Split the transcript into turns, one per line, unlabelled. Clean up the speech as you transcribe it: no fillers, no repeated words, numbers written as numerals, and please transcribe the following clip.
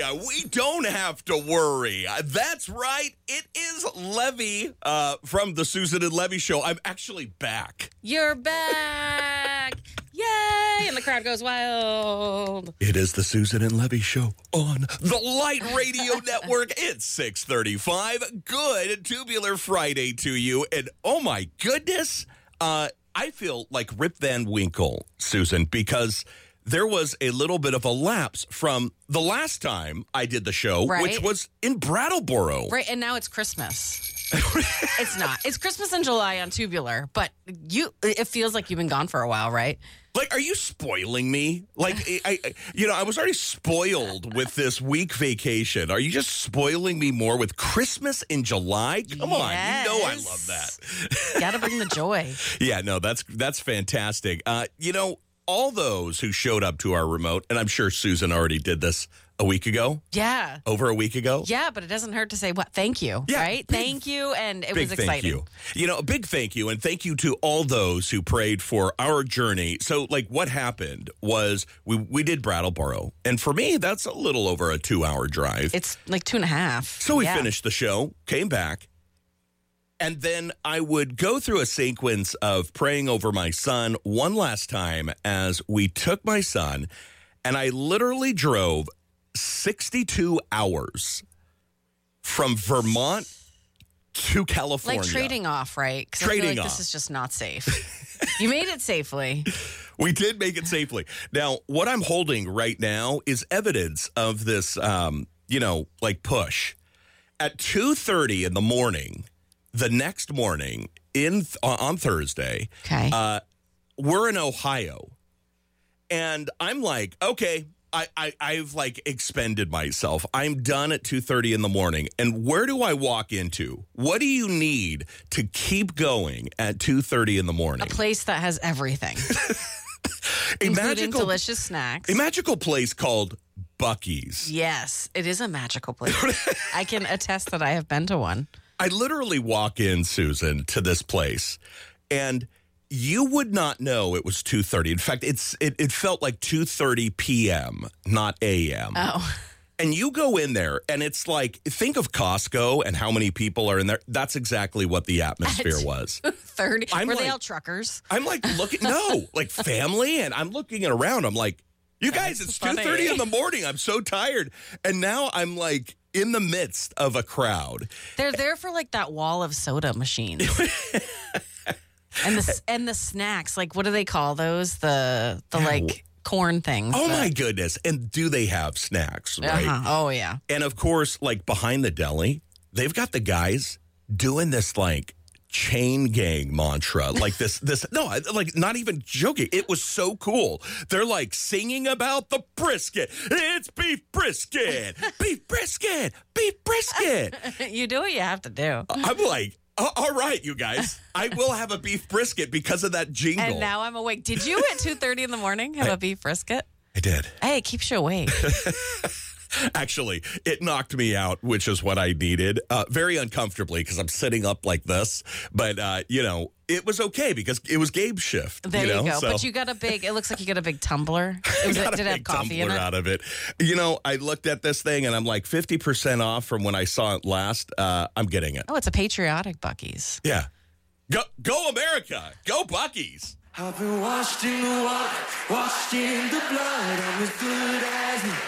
you, we don't have to worry. That's right. It is Levy from the Susan and Levy Show. I'm actually back.
You're back. Yay. And the crowd goes wild.
It is the Susan and Levy Show on the Light Radio Network. It's 6:35. Good Tubular Friday to you. And oh my goodness, I feel like Rip Van Winkle, Susan, because there was a little bit of a lapse from the last time I did the show,
right,
which was in Brattleboro.
Right, and now it's Christmas. It's not. It's Christmas in July on Tubular, but it feels like you've been gone for a while, right?
Like, are you spoiling me? Like, I was already spoiled with this week vacation. Are you just spoiling me more with Christmas in July? Come on, you know I love that.
Got to bring the joy.
Yeah, no, that's fantastic. All those who showed up to our remote, and I'm sure Susan already did this a week ago.
Yeah.
Over a week ago.
Yeah, but it doesn't hurt to say, thank you,
yeah,
right? Thank you, and it was exciting.
Thank you. A big thank you, and thank you to all those who prayed for our journey. So, what happened was we did Brattleboro, and for me, that's a little over a 2-hour drive.
It's like 2.5.
So we finished the show, came back, and then I would go through a sequence of praying over my son one last time as we took my son, and I literally drove 62 hours from Vermont to California.
Like trading off, right? Because I feel like this is just not safe. You made it safely.
We did make it safely. Now, what I'm holding right now is evidence of this, push. At 2:30 in the morning, the next morning on Thursday,
okay,
we're in Ohio, and I'm like, okay, I've expended myself. I'm done at 2:30 in the morning, and where do I walk into? What do you need to keep going at 2:30 in the morning?
A place that has everything, including delicious snacks.
A magical place called Buc-ee's.
Yes, it is a magical place. I can attest that I have been to one.
I literally walk in, Susan, to this place, and you would not know it was 2:30. In fact, it felt like 2:30 p.m., not a.m.
Oh.
And you go in there, and it's like, think of Costco and how many people are in there. That's exactly what the atmosphere was.
30? Were they all truckers?
I'm family, and I'm looking around. I'm like, you guys, it's 2:30 in the morning. I'm so tired. And now I'm like, in the midst of a crowd.
They're there for that wall of soda machines. and the snacks, what do they call those? The corn things.
Oh my goodness. And do they have snacks, right?
Uh-huh. Oh yeah.
And of course, behind the deli, they've got the guys doing this chain gang mantra, not even joking. It was so cool. They're singing about the brisket. It's beef brisket, beef brisket, beef brisket.
You do what you have to do.
I'm like, all right, you guys, I will have a beef brisket because of that jingle.
And now I'm awake. Did you at 2:30 in the morning have a beef brisket?
I did.
Hey, it keeps you awake.
Actually, it knocked me out, which is what I needed, very uncomfortably because I'm sitting up like this. But, it was okay because it was Gabe's shift.
There you go. So, but you got it looks like you got a big tumbler. Did it have coffee in it?
Out of it. I looked at this thing and I'm like 50% off from when I saw it last. I'm getting it.
Oh, it's a patriotic Buc-ee's.
Yeah. Go America. Go Buc-ee's.
I've been washed in the water, washed in the blood. I'm as good as new.